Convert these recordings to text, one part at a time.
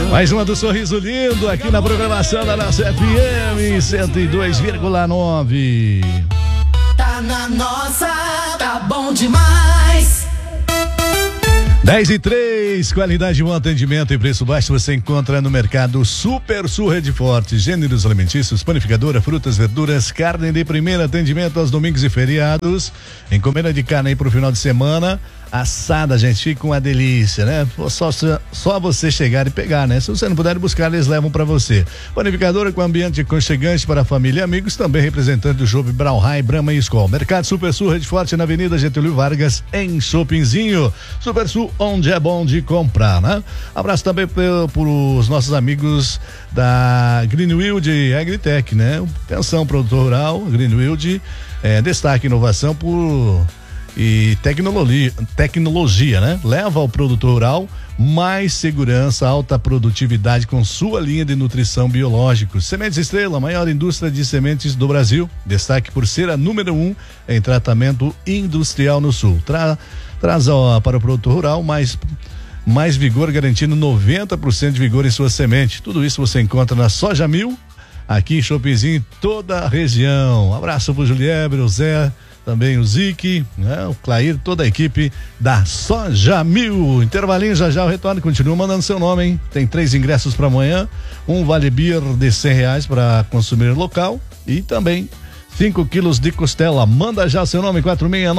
Mais uma do Sorriso Lindo aqui na programação da nossa FM 102,9. Tá na nossa, tá bom demais. 10:03, qualidade, bom atendimento e preço baixo você encontra no mercado Super Sul Rede Forte. Gêneros alimentícios, panificadora, frutas, verduras, carne de primeiro, atendimento aos domingos e feriados. Encomenda de carne aí pro final de semana. Assada, gente, fica uma delícia, né? Só você chegar e pegar, né? Se você não puder buscar, eles levam pra você. Panificadora com ambiente aconchegante para família e amigos, também representante do Chopp Brauhai, Brahma e Skol. Mercado Super Sul Rede Forte na Avenida Getúlio Vargas, em Chopinzinho. Super Sul, onde é bom de comprar, né? Abraço também pros nossos amigos da Greenwild Agritech, né? Atenção, produtor rural, Greenwild, destaque inovação e tecnologia, né? Leva ao produtor rural mais segurança, alta produtividade com sua linha de nutrição biológica. Sementes Estrela, maior indústria de sementes do Brasil. Destaque por ser a número 1 em tratamento industrial no Sul. Traz para o produtor rural mais vigor, garantindo 90% de vigor em sua semente. Tudo isso você encontra na Soja Mil, aqui em Chopinzinho, toda a região. Abraço pro Juliebre, o Zé, também o Zique, né? O Clair, toda a equipe da Soja Mil. Intervalinho, já eu retorno, continua mandando seu nome, hein? Tem 3 ingressos para amanhã, um vale beer de R$100 para consumir local e também 5 quilos de costela. Manda já seu nome,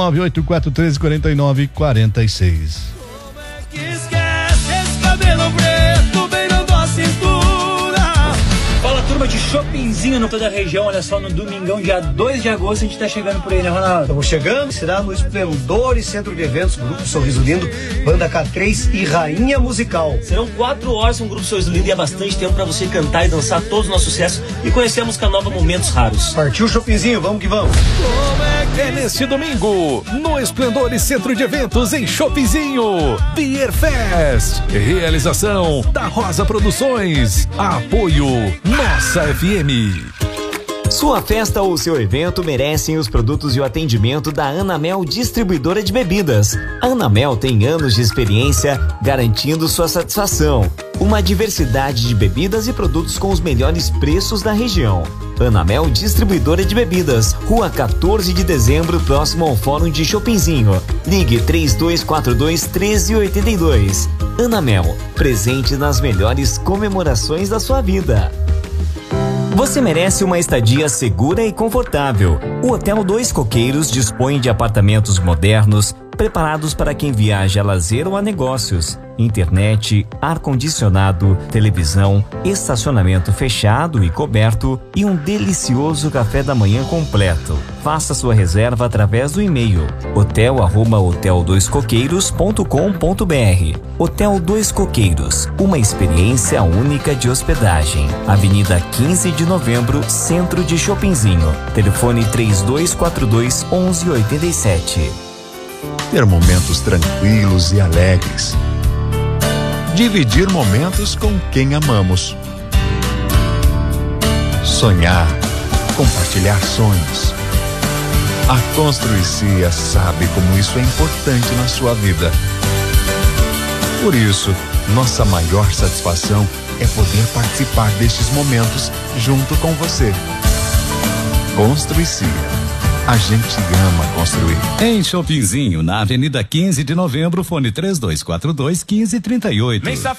469-8413-4946. Como é que esquece esse cabelo preto bem na tua cintura? Fala, turma de Chopinzinho no toda a região. Olha só, no domingão, dia 2 de agosto, a gente tá chegando por aí, né, Ronaldo? Estamos chegando, será no Esplendor e Centro de Eventos, Grupo Sorriso Lindo, Banda K3 e Rainha Musical. Serão 4 horas com o Grupo Sorriso Lindo e é bastante tempo pra você cantar e dançar todos os nossos sucessos e conhecer a música nova Momentos Raros. Partiu Chopinzinho, vamos que vamos. É neste domingo, no Esplendor e Centro de Eventos em Chopinzinho, Beer Fest. Realização da Rosa Produções. Apoio Nossa FM. Sua festa ou seu evento merecem os produtos e o atendimento da Anamel Distribuidora de Bebidas. A Anamel tem anos de experiência garantindo sua satisfação. Uma diversidade de bebidas e produtos com os melhores preços da região. Anamel Distribuidora de Bebidas, Rua 14 de Dezembro, próximo ao Fórum de Chopinzinho. Ligue 3242-1382. Anamel, presente nas melhores comemorações da sua vida. Você merece uma estadia segura e confortável. O Hotel Dois Coqueiros dispõe de apartamentos modernos, preparados para quem viaja a lazer ou a negócios. Internet, ar-condicionado, televisão, estacionamento fechado e coberto e um delicioso café da manhã completo. Faça sua reserva através do e-mail hotel@hoteldoiscoqueiros.com.br. Hotel Dois Coqueiros, uma experiência única de hospedagem. Avenida 15 de Novembro, Centro de Chopinzinho. Telefone 3242-1187. Ter momentos tranquilos e alegres. Dividir momentos com quem amamos. Sonhar, compartilhar sonhos. A Construicia sabe como isso é importante na sua vida. Por isso, nossa maior satisfação é poder participar destes momentos junto com você. Construicia. A gente ama construir. Em Chopinzinho, na Avenida 15 de Novembro, fone 3242-1538.